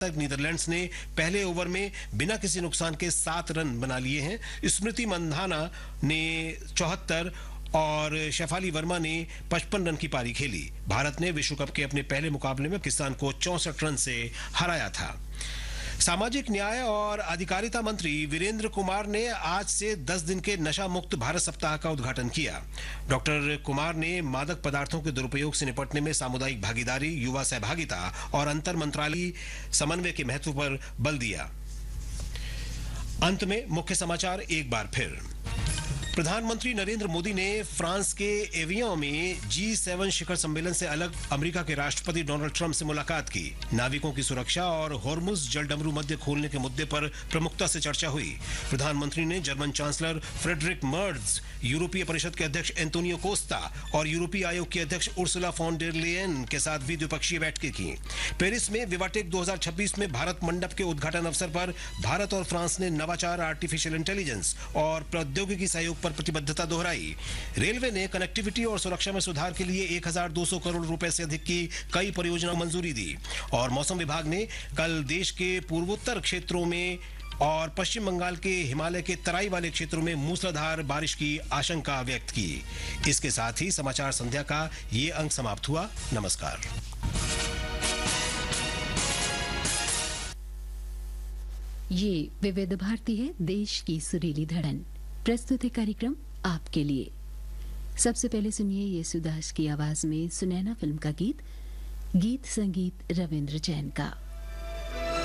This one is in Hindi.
तक नीदरलैंड्स ने पहले ओवर में बिना किसी नुकसान के 7 रन बना लिए हैं। स्मृति मंधाना ने 74 और शेफाली वर्मा ने 55 रन की पारी खेली। भारत ने विश्व कप के अपने पहले मुकाबले में पाकिस्तान को 64 रन से हराया था। सामाजिक न्याय और अधिकारिता मंत्री वीरेंद्र कुमार ने आज से 10 दिन के नशा मुक्त भारत सप्ताह का उद्घाटन किया। डॉक्टर कुमार ने मादक पदार्थों के दुरुपयोग से निपटने में सामुदायिक भागीदारी, युवा सहभागिता और अंतर मंत्रालयी समन्वय के महत्व पर बल दिया। अंत में मुख्य समाचार एक बार फिर। प्रधानमंत्री नरेंद्र मोदी ने फ्रांस के एवियन में G7 शिखर सम्मेलन से अलग अमेरिका के राष्ट्रपति डोनाल्ड ट्रंप से मुलाकात की। नाविकों की सुरक्षा और हॉर्मुज जलडमरू मध्य खोलने के मुद्दे पर प्रमुखता से चर्चा हुई। प्रधानमंत्री ने जर्मन चांसलर फ्रेडरिक मर्ज, यूरोपीय परिषद के अध्यक्ष एंटोनियो कोस्टा और यूरोपीय आयोग की अध्यक्ष उर्सुला फॉन डेर लेयन के साथ भी द्विपक्षीय बैठकें की। पेरिस में विवाटेक 2026 में भारत मंडप के उद्घाटन अवसर पर भारत और फ्रांस ने नवाचार, आर्टिफिशियल इंटेलिजेंस और प्रौद्योगिकी सहयोग पर प्रतिबद्धता दोहराई। रेलवे ने कनेक्टिविटी और सुरक्षा में सुधार के लिए 1200 करोड़ रुपए से अधिक की कई परियोजनाओं को मंजूरी दी। और मौसम विभाग ने कल देश के पूर्वोत्तर क्षेत्रों में और पश्चिम बंगाल के हिमालय के तराई वाले क्षेत्रों में मूसलाधार बारिश की आशंका व्यक्त की। इसके साथ ही समाचार संध्या का ये अंक समाप्त हुआ। नमस्कार। ये विविध भारती है, देश की सुरीली धड़न। प्रस्तुत है कार्यक्रम आपके लिए। सबसे पहले सुनिए येसुदास की आवाज में सुनैना फिल्म का गीत संगीत रविंद्र जैन का।